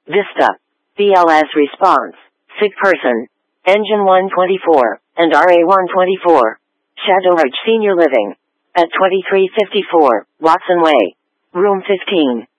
Vista. BLS response. Sick person. Engine 124, and RA 124. Shadow Ridge Senior Living. At 2354, Watson Way. Room 15.